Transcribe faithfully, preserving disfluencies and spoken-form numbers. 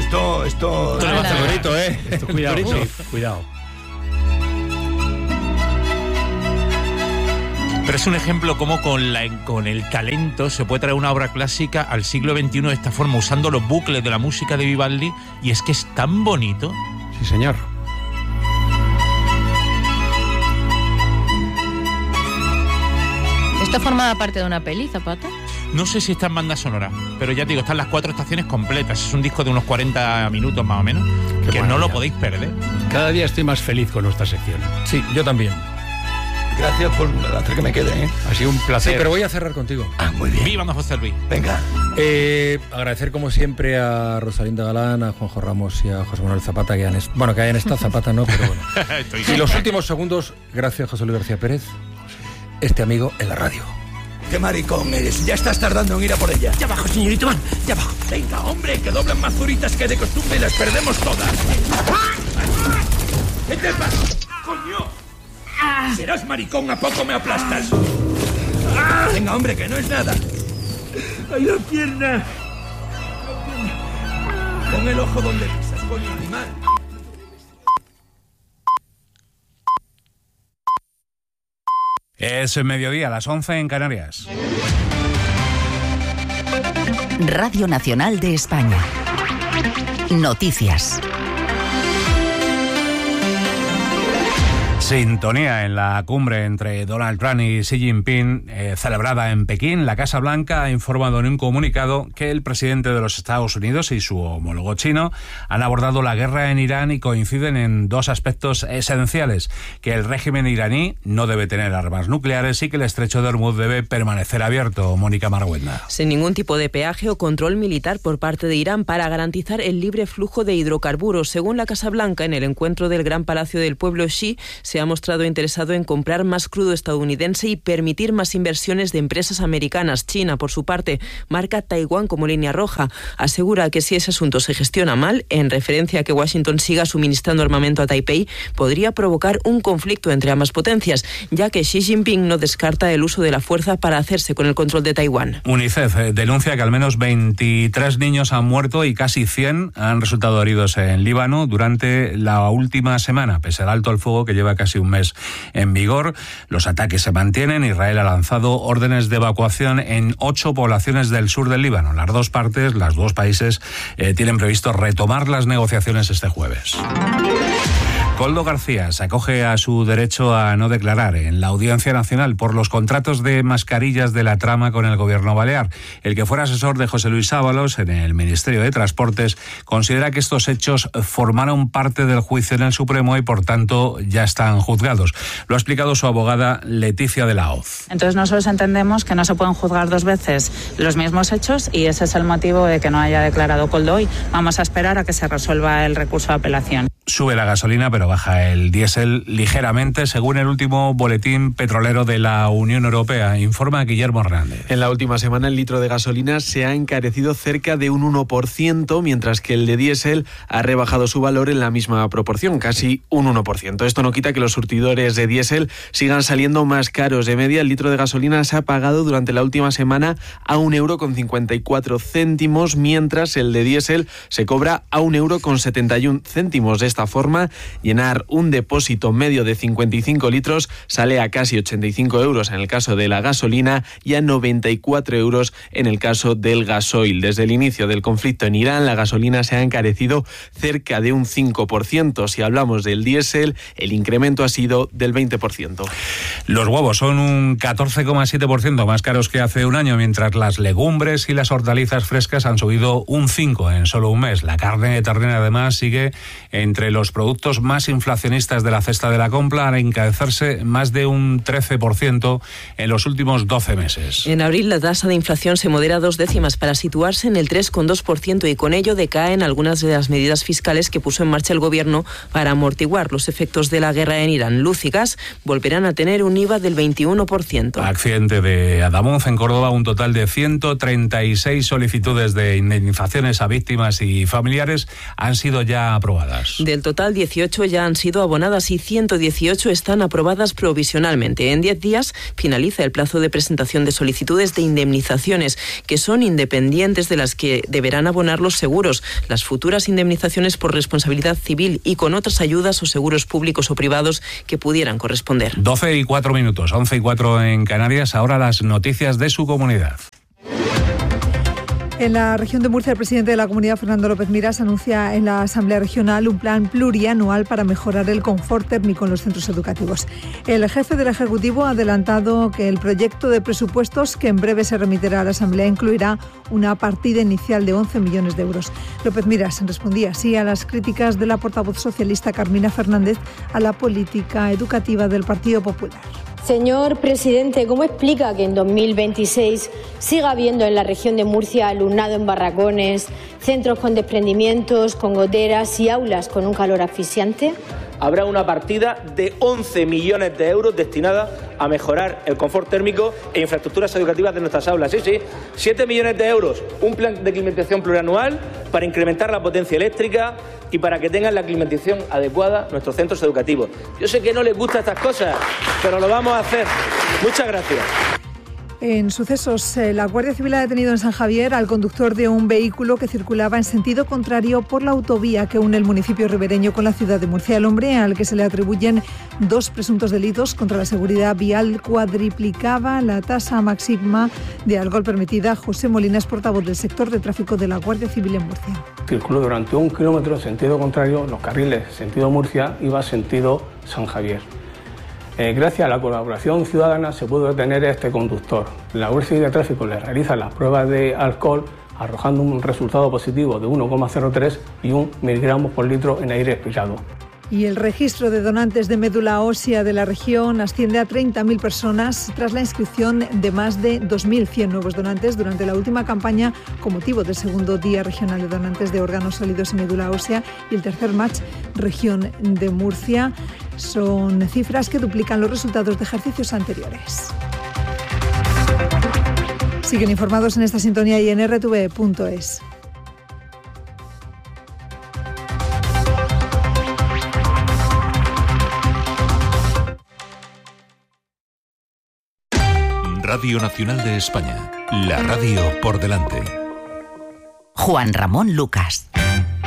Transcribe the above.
esto, esto... Esto le va a hacer bonito, ¿eh? Esto, cuidado, sí, cuidado. Pero es un ejemplo como con, la, con el talento se puede traer una obra clásica al siglo veintiuno de esta forma, usando los bucles de la música de Vivaldi, y es que es tan bonito. Sí, señor. ¿Esto formaba parte de una peli, Zapata? No sé si está en banda sonora, pero ya te digo, están las cuatro estaciones completas. Es un disco de unos cuarenta minutos más o menos, Qué que maravilla. no lo podéis perder. Cada día estoy más feliz con nuestra sección. Sí, yo también. Gracias por hacer que me quede, ¿eh? Ha sido un placer. Sí, pero voy a cerrar contigo. Ah, muy bien. ¡Viva don José Luis! Venga. Eh, agradecer como siempre a Rosalinda Galán, a Juanjo Ramos y a José Manuel Zapata, que han, bueno, que hayan estado, Zapata no, pero bueno. Estoy... Y los últimos segundos, gracias José Luis García Pérez, este amigo en la radio. ¡Qué maricón eres! Ya estás tardando en ir a por ella. Ya abajo, señorito Van, ya abajo. Venga, hombre, que doblan más zuritas que de costumbre y las perdemos todas. ¿Qué te pasa? ¡Coño! Serás maricón, ¿a poco me aplastas? Venga, hombre, que no es nada. ¡Ay, la pierna! Pon el ojo donde pisas, coño, animal. Es mediodía, a las once en Canarias. Radio Nacional de España. Noticias. Sintonía en la cumbre entre Donald Trump y Xi Jinping, eh, celebrada en Pekín. La Casa Blanca ha informado en un comunicado que el presidente de los Estados Unidos y su homólogo chino han abordado la guerra en Irán y coinciden en dos aspectos esenciales: que el régimen iraní no debe tener armas nucleares y que el estrecho de Hormuz debe permanecer abierto. Mónica Marguenda. Sin ningún tipo de peaje o control militar por parte de Irán para garantizar el libre flujo de hidrocarburos. Según la Casa Blanca, en el encuentro del Gran Palacio del Pueblo, Xi se ha mostrado interesado en comprar más crudo estadounidense y permitir más inversiones de empresas americanas. China, por su parte, marca Taiwán como línea roja. Asegura que si ese asunto se gestiona mal, en referencia a que Washington siga suministrando armamento a Taipei, podría provocar un conflicto entre ambas potencias, ya que Xi Jinping no descarta el uso de la fuerza para hacerse con el control de Taiwán. UNICEF denuncia que al menos veintitrés niños han muerto y casi cien han resultado heridos en Líbano durante la última semana, pese al alto al fuego que lleva casi un mes en vigor. Los ataques se mantienen. Israel ha lanzado órdenes de evacuación en ocho poblaciones del sur del Líbano. Las dos partes, los dos países, eh, tienen previsto retomar las negociaciones este jueves. Koldo García se acoge a su derecho a no declarar en la Audiencia Nacional por los contratos de mascarillas de la trama con el gobierno balear. El que fuera asesor de José Luis Ábalos en el Ministerio de Transportes considera que estos hechos formaron parte del juicio en el Supremo y por tanto ya están juzgados. Lo ha explicado su abogada Leticia de la Hoz. Entonces nosotros entendemos que no se pueden juzgar dos veces los mismos hechos y ese es el motivo de que no haya declarado Koldo hoy. Vamos a esperar a que se resuelva el recurso de apelación. Sube la gasolina, pero baja el diésel ligeramente, según el último boletín petrolero de la Unión Europea, informa Guillermo Hernández. En la última semana el litro de gasolina se ha encarecido cerca de un uno por ciento, mientras que el de diésel ha rebajado su valor en la misma proporción, casi un uno por ciento. Esto no quita que los surtidores de diésel sigan saliendo más caros. De media, el litro de gasolina se ha pagado durante la última semana a un euro con cincuenta y cuatro céntimos, mientras el de diésel se cobra a un euro con setenta y un céntimos. De esta forma, llenar un depósito medio de cincuenta y cinco litros sale a casi ochenta y cinco euros en el caso de la gasolina y a noventa y cuatro euros en el caso del gasoil. Desde el inicio del conflicto en Irán, la gasolina se ha encarecido cerca de un cinco por ciento. Si hablamos del diésel, el incremento ha sido del veinte por ciento. Los huevos son un catorce coma siete por ciento más caros que hace un año, mientras las legumbres y las hortalizas frescas han subido un cinco por ciento en solo un mes. La carne de ternera, además, sigue entre los productos más inflacionistas de la cesta de la compra, a encarecerse más de un trece por ciento en los últimos doce meses. En abril la tasa de inflación se modera dos décimas para situarse en el tres coma dos por ciento y con ello decaen algunas de las medidas fiscales que puso en marcha el gobierno para amortiguar los efectos de la guerra en Irán. Luz y gas volverán a tener un I V A del veintiuno por ciento. Accidente de Adamuz en Córdoba, un total de ciento treinta y seis solicitudes de indemnizaciones a víctimas y familiares han sido ya aprobadas. De Del total, dieciocho ya han sido abonadas y ciento dieciocho están aprobadas provisionalmente. En diez días finaliza el plazo de presentación de solicitudes de indemnizaciones, que son independientes de las que deberán abonar los seguros, las futuras indemnizaciones por responsabilidad civil y con otras ayudas o seguros públicos o privados que pudieran corresponder. doce y cuatro minutos, once y cuatro en Canarias. Ahora las noticias de su comunidad. En la región de Murcia, el presidente de la comunidad, Fernando López Miras, anuncia en la Asamblea Regional un plan plurianual para mejorar el confort térmico en los centros educativos. El jefe del Ejecutivo ha adelantado que el proyecto de presupuestos, que en breve se remitirá a la Asamblea, incluirá una partida inicial de once millones de euros. López Miras respondía así a las críticas de la portavoz socialista Carmina Fernández a la política educativa del Partido Popular. Señor presidente, ¿cómo explica que en dos mil veintiséis siga habiendo en la región de Murcia alumnado en barracones, centros con desprendimientos, con goteras y aulas con un calor asfixiante? Habrá una partida de once millones de euros destinada a mejorar el confort térmico e infraestructuras educativas de nuestras aulas. Sí, sí, siete millones de euros, un plan de climatización plurianual para incrementar la potencia eléctrica y para que tengan la climatización adecuada nuestros centros educativos. Yo sé que no les gustan estas cosas, pero lo vamos a hacer. Muchas gracias. En sucesos, la Guardia Civil ha detenido en San Javier al conductor de un vehículo que circulaba en sentido contrario por la autovía que une el municipio ribereño con la ciudad de Murcia. El hombre, al que se le atribuyen dos presuntos delitos contra la seguridad vial, cuadriplicaba la tasa máxima de alcohol permitida. José Molina es portavoz del sector de tráfico de la Guardia Civil en Murcia. Circuló durante un kilómetro en sentido contrario, los carriles sentido Murcia iba sentido San Javier. Eh, gracias a la colaboración ciudadana se pudo detener a este conductor. La Guardia Civil de Tráfico le realiza las pruebas de alcohol, arrojando un resultado positivo de uno coma cero tres y un miligramos por litro en aire expirado. Y el registro de donantes de médula ósea de la región asciende a treinta mil personas tras la inscripción de más de dos mil cien nuevos donantes durante la última campaña con motivo del segundo Día Regional de Donantes de Órganos Sólidos y Médula Ósea y el tercer match Región de Murcia. Son cifras que duplican los resultados de ejercicios anteriores. Siguen informados en esta sintonía y en erre te ve punto es. Radio Nacional de España, la radio por delante. Juan Ramón Lucas.